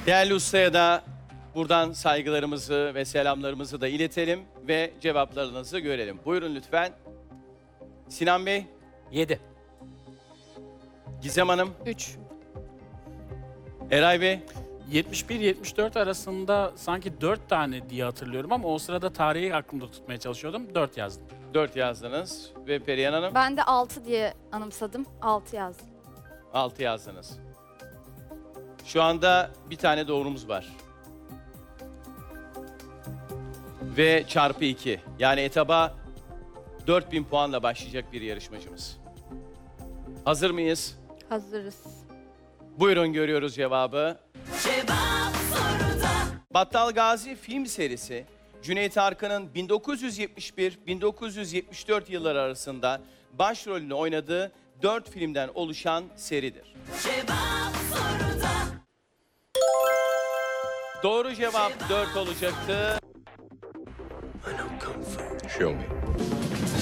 Değerli ustaya da buradan saygılarımızı ve selamlarımızı da iletelim ve cevaplarınızı görelim. Buyurun lütfen. Sinan Bey, 7. Gizem Hanım, 3. Eray Bey, 71-74 arasında sanki 4 tane diye hatırlıyorum ama o sırada tarihi aklımda tutmaya çalışıyordum. 4 yazdım. 4 yazdınız ve Perihan Hanım Ben de 6 diye anımsadım. 6 yazdım. 6 yazdınız. Şu anda bir tane doğrumuz var. Ve çarpı 2. Yani etaba 4000 puanla başlayacak bir yarışmacımız. Hazır mıyız? Hazırız. Buyurun görüyoruz cevabı. Battal Gazi film serisi Cüneyt Arkın'ın 1971-1974 yılları arasında başrolünü oynadığı 4 filmden oluşan seridir. Doğru cevap 4 olacaktı. Show me.